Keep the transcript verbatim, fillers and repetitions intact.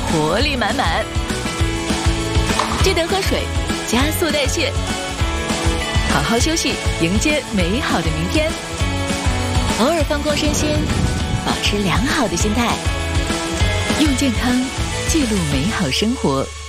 活力满满。记得喝水，加速代谢，好好休息，迎接美好的明天。偶尔放空身心，保持良好的心态，用健康记录美好生活。